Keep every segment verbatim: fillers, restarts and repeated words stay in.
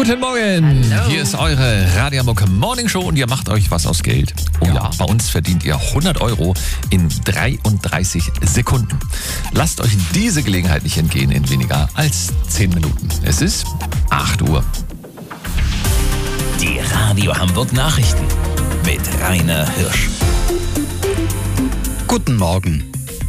Guten Morgen, Hallo. Hier ist eure Radio Hamburg Morning Show und ihr macht euch was aus Geld. Oh ja. ja, bei uns verdient ihr hundert Euro in dreiunddreißig Sekunden. Lasst euch diese Gelegenheit nicht entgehen in weniger als zehn Minuten. Es ist acht Uhr. Die Radio Hamburg Nachrichten mit Rainer Hirsch. Guten Morgen.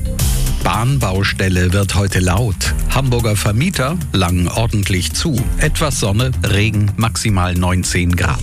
Bahnbaustelle wird heute laut. Hamburger Vermieter langen ordentlich zu. Etwas Sonne, Regen, maximal neunzehn Grad.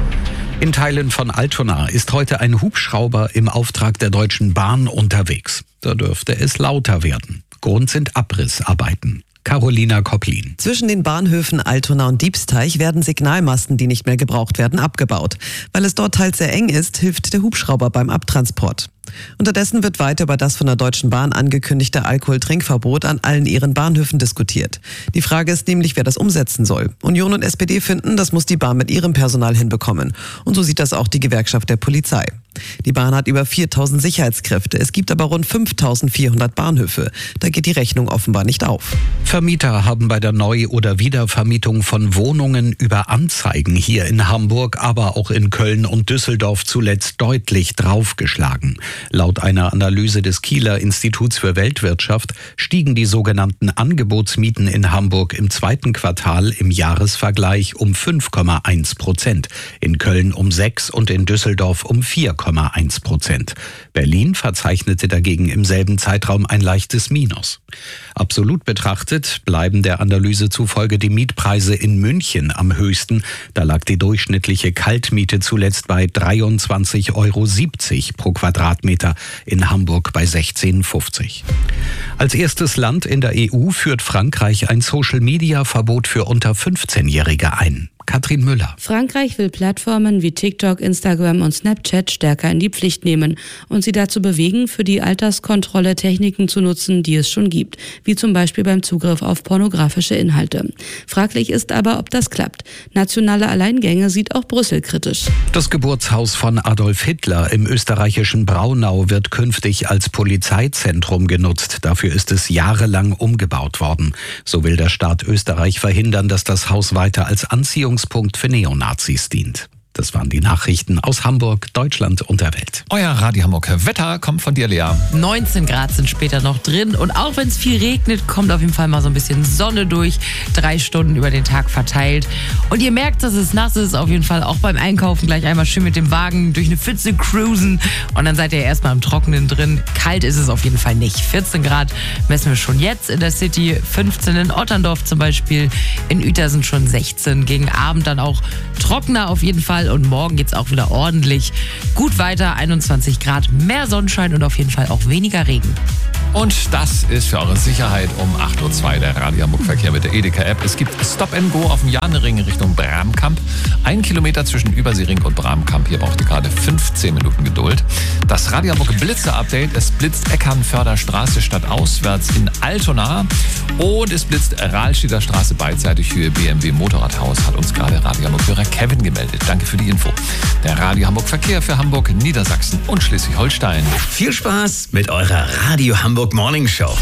In Teilen von Altona ist heute ein Hubschrauber im Auftrag der Deutschen Bahn unterwegs. Da dürfte es lauter werden. Grund sind Abrissarbeiten. Carolina Kopplin. Zwischen den Bahnhöfen Altona und Diebsteich werden Signalmasten, die nicht mehr gebraucht werden, abgebaut. Weil es dort teils sehr eng ist, hilft der Hubschrauber beim Abtransport. Unterdessen wird weiter über das von der Deutschen Bahn angekündigte Alkoholtrinkverbot an allen ihren Bahnhöfen diskutiert. Die Frage ist nämlich, wer das umsetzen soll. Union und S P D finden, das muss die Bahn mit ihrem Personal hinbekommen. Und so sieht das auch die Gewerkschaft der Polizei. Die Bahn hat über viertausend Sicherheitskräfte. Es gibt aber rund fünftausendvierhundert Bahnhöfe. Da geht die Rechnung offenbar nicht auf. Vermieter haben bei der Neu- oder Wiedervermietung von Wohnungen über Anzeigen hier in Hamburg, aber auch in Köln und Düsseldorf zuletzt deutlich draufgeschlagen. Laut einer Analyse des Kieler Instituts für Weltwirtschaft stiegen die sogenannten Angebotsmieten in Hamburg im zweiten Quartal im Jahresvergleich um fünf Komma eins Prozent, in Köln um sechs und in Düsseldorf um vier Komma eins Prozent. Berlin verzeichnete dagegen im selben Zeitraum ein leichtes Minus. Absolut betrachtet bleiben der Analyse zufolge die Mietpreise in München am höchsten. Da lag die durchschnittliche Kaltmiete zuletzt bei dreiundzwanzig Euro siebzig pro Quadratmeter, in Hamburg bei sechzehn Euro fünfzig. Als erstes Land in der E U führt Frankreich ein Social-Media-Verbot für unter fünfzehnjährige ein. Katrin Müller. Frankreich will Plattformen wie TikTok, Instagram und Snapchat stärker in die Pflicht nehmen und sie dazu bewegen, für die Alterskontrolle Techniken zu nutzen, die es schon gibt, wie zum Beispiel beim Zugriff auf pornografische Inhalte. Fraglich ist aber, ob das klappt. Nationale Alleingänge sieht auch Brüssel kritisch. Das Geburtshaus von Adolf Hitler im österreichischen Braunau wird künftig als Polizeizentrum genutzt. Dafür ist es jahrelang umgebaut worden. So will der Staat Österreich verhindern, dass das Haus weiter als Anziehungspunkt für Neonazis dient. Das waren die Nachrichten aus Hamburg, Deutschland und der Welt. Euer Radio Hamburg Wetter kommt von dir, Lea. neunzehn Grad sind später noch drin und auch wenn es viel regnet, kommt auf jeden Fall mal so ein bisschen Sonne durch. Drei Stunden über den Tag verteilt. Und ihr merkt, dass es nass ist, auf jeden Fall auch beim Einkaufen gleich einmal schön mit dem Wagen durch eine Pfütze cruisen und dann seid ihr erstmal im Trockenen drin. Kalt ist es auf jeden Fall nicht. vierzehn Grad messen wir schon jetzt in der City, fünfzehn in Otterndorf zum Beispiel, in Uetersen schon sechzehn. Gegen Abend dann auch trockener auf jeden Fall. Und morgen geht's auch wieder ordentlich gut weiter. einundzwanzig Grad, mehr Sonnenschein und auf jeden Fall auch weniger Regen. Und das ist für eure Sicherheit um acht Uhr zwei der Radio Hamburg Verkehr mit der Edeka-App. Es gibt Stop and Go auf dem Janering Richtung Bramkamp. Ein Kilometer zwischen Überseering und Bramkamp. Hier braucht ihr gerade fünfzehn Minuten Geduld. Das Radio Hamburg Blitzer-Update. Es blitzt Eckernförder-Straße stadtauswärts in Altona. Und es blitzt Rahlstedter Straße beidseitig Höhe B M W Motorradhaus. Hat uns gerade Radio Hamburg-Hörer Kevin gemeldet. Danke für die Info. Der Radio Hamburg Verkehr für Hamburg, Niedersachsen und Schleswig-Holstein. Viel Spaß mit eurer Radio Hamburg Morning Show.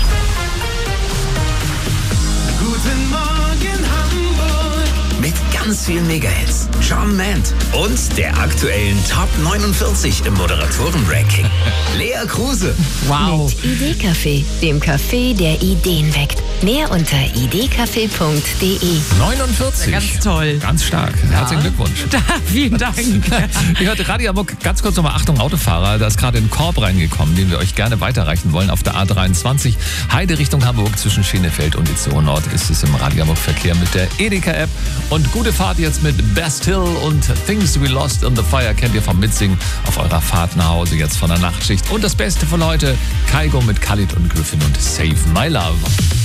Guten Morgen Hamburg. Mit ganz vielen Mega-Hits, John Mant und der aktuellen Top neunundvierzig im Moderatoren-Ranking. Lea Kruse. Wow. Mit Idee-Café, dem Café, der Ideen weckt. Mehr unter idee-café punkt de. neunundvierzig. Ganz toll. Ganz stark. Herzlichen Glückwunsch. Vielen Dank. Ihr hört Radio Hamburg, ganz kurz nochmal, Achtung Autofahrer, da ist gerade ein Korb reingekommen, den wir euch gerne weiterreichen wollen auf der A dreiundzwanzig. Heide Richtung Hamburg zwischen Schenefeld und Itzehoe Nord ist es im Radio Hamburg Verkehr mit der Edeka-App. Und gute Fahrt jetzt mit Best Hill und Things We Lost in the Fire kennt ihr vom Mitsingen auf eurer Fahrt nach Hause jetzt von der Nachtschicht. Und das Beste von heute, Kaigo mit Khalid und Griffin und Save My Love.